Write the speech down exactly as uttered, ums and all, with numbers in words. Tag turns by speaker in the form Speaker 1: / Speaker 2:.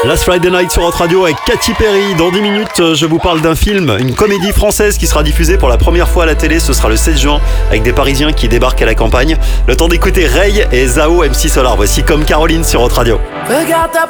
Speaker 1: Last Friday Night sur Hot Radio avec Katy Perry. Dans dix minutes, je vous parle d'un film, une comédie française qui sera diffusée pour la première fois à la télé. Ce sera le sept juin avec des Parisiens qui débarquent à la campagne. Le temps d'écouter Ray et Zao M C Solar. Voici Comme Caroline sur Hot Radio.
Speaker 2: Regarde ta